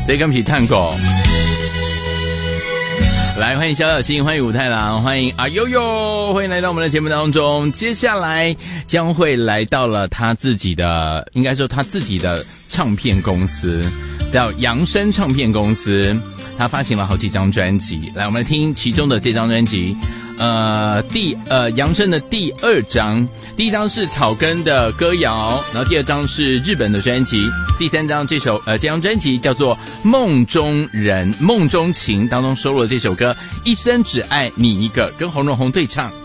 这个是探狗。来，欢迎小小新，欢迎武太郎，欢迎阿悠悠，欢迎来到我们的节目当中。接下来将会来到了他自己的，应该说他自己的唱片公司，叫扬声唱片公司。他发行了好几张专辑，来，我们来听其中的这张专辑，扬声的第2张。第一张是草根的歌谣，然后第2张是日本的专辑，第3张这张专辑叫做《梦中人梦中情》当中收录了这首歌《一生只爱你一个》，跟洪荣宏对唱。